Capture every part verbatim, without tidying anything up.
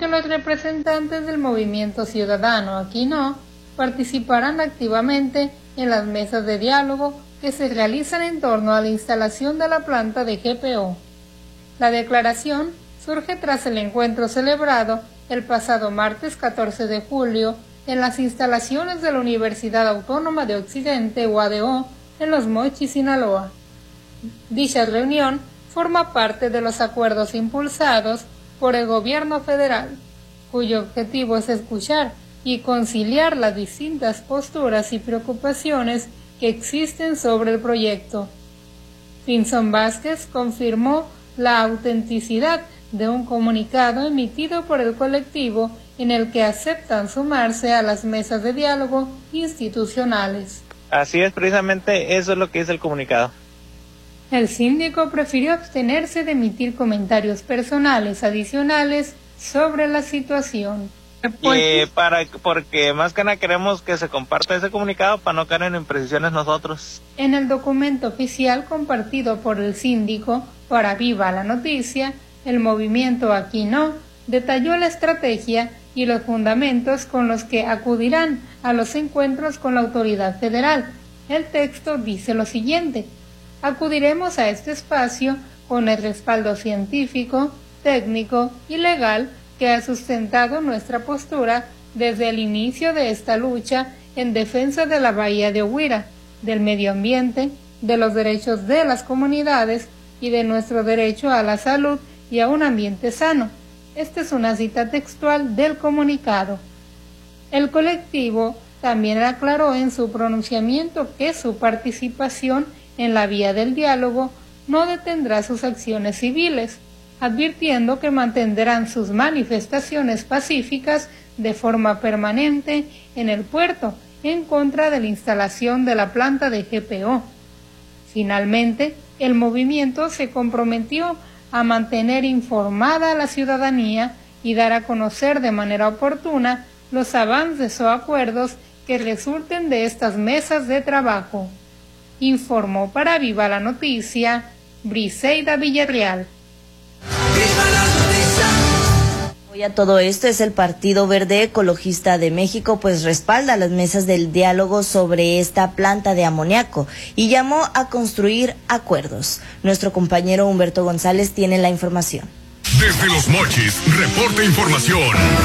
que los representantes del movimiento ciudadano Aquí No participarán activamente en las mesas de diálogo que se realizan en torno a la instalación de la planta de G P O. La declaración surge tras el encuentro celebrado el pasado martes catorce de julio en las instalaciones de la Universidad Autónoma de Occidente, U A D O, en Los Mochis, Sinaloa. Dicha reunión forma parte de los acuerdos impulsados por el gobierno federal, cuyo objetivo es escuchar y conciliar las distintas posturas y preocupaciones que existen sobre el proyecto. Pinzón Vázquez confirmó la autenticidad de un comunicado emitido por el colectivo en el que aceptan sumarse a las mesas de diálogo institucionales. Así es, precisamente eso es lo que dice el comunicado. El síndico prefirió abstenerse de emitir comentarios personales adicionales sobre la situación. Eh, para, porque más que nada queremos que se comparta ese comunicado para no caer en imprecisiones nosotros. En el documento oficial compartido por el síndico para Viva la Noticia, el movimiento Aquí No detalló la estrategia y los fundamentos con los que acudirán a los encuentros con la autoridad federal. El texto dice lo siguiente: acudiremos a este espacio con el respaldo científico, técnico y legal que ha sustentado nuestra postura desde el inicio de esta lucha en defensa de la bahía de Huira, del medio ambiente, de los derechos de las comunidades y de nuestro derecho a la salud y a un ambiente sano. Esta es una cita textual del comunicado. El colectivo también aclaró en su pronunciamiento que su participación en la vía del diálogo no detendrá sus acciones civiles, advirtiendo que mantendrán sus manifestaciones pacíficas de forma permanente en el puerto en contra de la instalación de la planta de G P O. Finalmente, el movimiento se comprometió a mantener informada a la ciudadanía y dar a conocer de manera oportuna los avances o acuerdos que resulten de estas mesas de trabajo. Informó para Viva la Noticia, Briseida Villarreal. Hoy a todo esto es el Partido Verde Ecologista de México, pues respalda las mesas del diálogo sobre esta planta de amoníaco y llamó a construir acuerdos. Nuestro compañero Humberto González tiene la información. Desde Los Mochis, reporta información.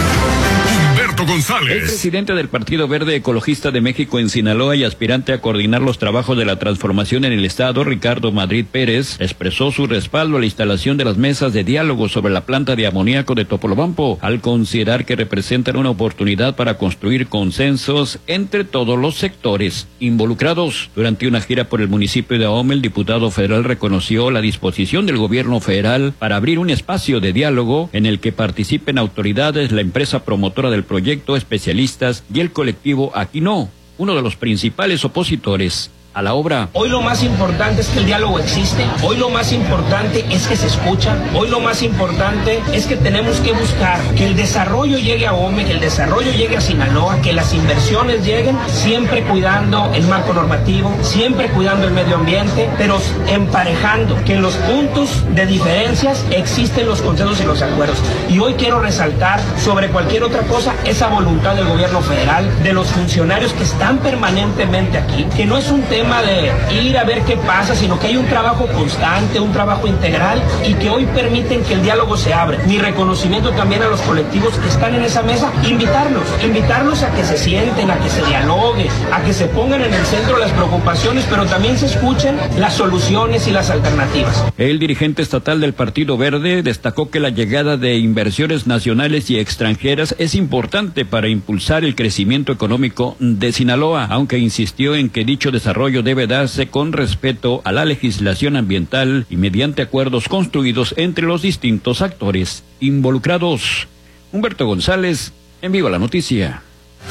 Humberto González. El presidente del Partido Verde Ecologista de México en Sinaloa y aspirante a coordinar los trabajos de la transformación en el estado, Ricardo Madrid Pérez, expresó su respaldo a la instalación de las mesas de diálogo sobre la planta de amoníaco de Topolobampo, al considerar que representan una oportunidad para construir consensos entre todos los sectores involucrados. Durante una gira por el municipio de Ahome, el diputado federal reconoció la disposición del gobierno federal para abrir un espacio de diálogo en el que participen autoridades, la empresa promotora del proyecto, especialistas y el colectivo Aquí No, uno de los principales opositores a la obra. Hoy lo más importante es que el diálogo existe, hoy lo más importante es que se escucha, hoy lo más importante es que tenemos que buscar que el desarrollo llegue a Ahome, que el desarrollo llegue a Sinaloa, que las inversiones lleguen, siempre cuidando el marco normativo, siempre cuidando el medio ambiente, pero emparejando que en los puntos de diferencias existen los consensos y los acuerdos. Y hoy quiero resaltar sobre cualquier otra cosa esa voluntad del gobierno federal, de los funcionarios que están permanentemente aquí, que no es un tema de ir a ver qué pasa, sino que hay un trabajo constante, un trabajo integral y que hoy permiten que el diálogo se abra. Mi reconocimiento también a los colectivos que están en esa mesa, invitarlos, invitarlos a que se sienten, a que se dialogue, a que se pongan en el centro las preocupaciones, pero también se escuchen las soluciones y las alternativas. El dirigente estatal del Partido Verde destacó que la llegada de inversiones nacionales y extranjeras es importante para impulsar el crecimiento económico de Sinaloa, aunque insistió en que dicho desarrollo debe darse con respeto a la legislación ambiental y mediante acuerdos construidos entre los distintos actores involucrados. Humberto González, en Viva la Noticia.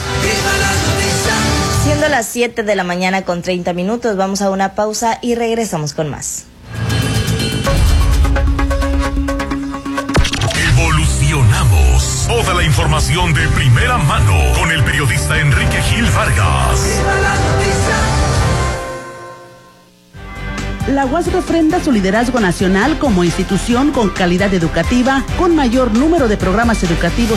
Siendo las siete de la mañana con treinta minutos, vamos a una pausa y regresamos con más. Evolucionamos. Toda la información de primera mano con el periodista Enrique Gil Vargas. La U A S refrenda su liderazgo nacional como institución con calidad educativa, con mayor número de programas educativos